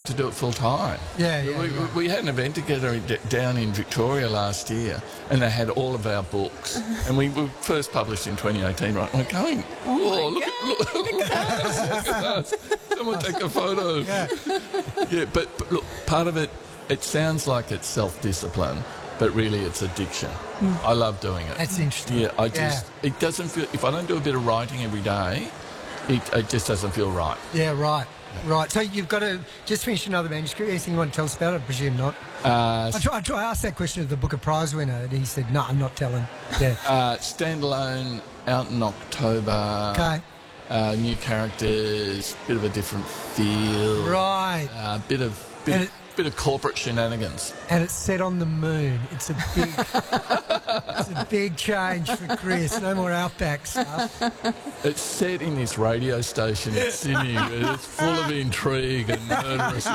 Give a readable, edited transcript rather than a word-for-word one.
to do it full time. We had an event together down in Victoria last year, and they had all of our books, and we were first published in 2018. Right, and we're going, whoa, look at us! Someone take a photo. Yeah, but look, part of it sounds like it's self-discipline, but really it's addiction. I love doing it. That's interesting. Yeah, it doesn't feel, if I don't do a bit of writing every day, it just doesn't feel right. Yeah, right. Right. So you've got to just finish another manuscript. Anything you want to tell us about it? I presume not. I asked that question of the Booker Prize winner, and he said, no, I'm not telling. Yeah. Standalone, out in October. Okay. New characters, bit of a different feel. Right. Bit of corporate shenanigans. And it's set on the moon. It's a big change for Chris. No more Outback stuff. It's set in this radio station in Sydney. It's full of intrigue and murderous